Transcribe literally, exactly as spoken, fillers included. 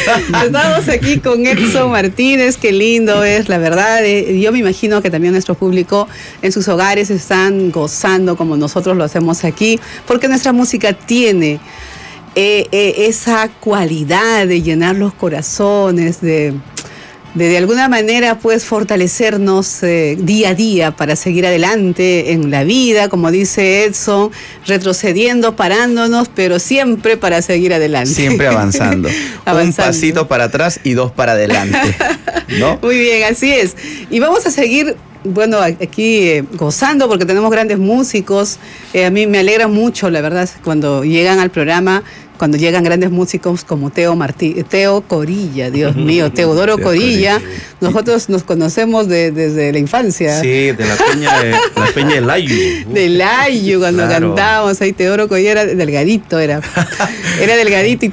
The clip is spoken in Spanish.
Estamos aquí con Edson Martínez, qué lindo es, la verdad. Eh, yo me imagino que también nuestro público en sus hogares están gozando como nosotros lo hacemos aquí, porque nuestra música tiene eh, eh, esa cualidad de llenar los corazones, de... de de alguna manera pues fortalecernos eh, día a día para seguir adelante en la vida, como dice Edson, retrocediendo, parándonos, pero siempre para seguir adelante. Siempre avanzando. Avanzando. Un pasito para atrás y dos para adelante, ¿no? Muy bien, así es. Y vamos a seguir, bueno, aquí eh, gozando porque tenemos grandes músicos. Eh, a mí me alegra mucho, la verdad, cuando llegan al programa, cuando llegan grandes músicos como Teo Martí, Teo Corilla, Dios mío, Teodoro Teo Corilla. Corilla. Nosotros nos conocemos de, desde la infancia. Sí, de la peña de la peña de Layu. De Layu, cuando Claro. cantábamos ahí, Teodoro Corilla era delgadito, era, era delgadito y